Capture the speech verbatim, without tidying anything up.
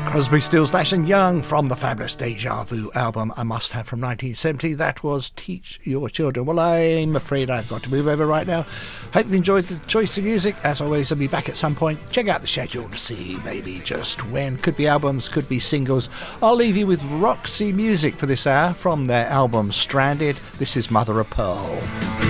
Crosby, Stills, Nash and Young from the fabulous Deja Vu album, a must-have from nineteen seventy. That was Teach Your Children. Well, I'm afraid I've got to move over right now. Hope you enjoyed the choice of music. As always, I'll be back at some point. Check out the schedule to see maybe just when. Could be albums, could be singles. I'll leave you with Roxy Music for this hour from their album Stranded. This is Mother of Pearl.